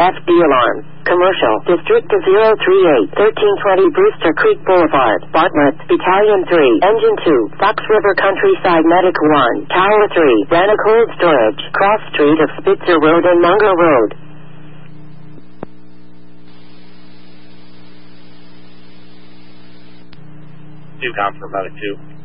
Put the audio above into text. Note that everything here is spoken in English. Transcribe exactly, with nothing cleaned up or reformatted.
F D alarm. Commercial. District of zero three eight, thirteen twenty Brewster Creek Boulevard. Bartlett. Battalion three. Engine two. Fox River Countryside Medic one. Tower three. Rana Cold Storage. Cross Street of Spitzer Road and Munger Road. Two, com for Medic two.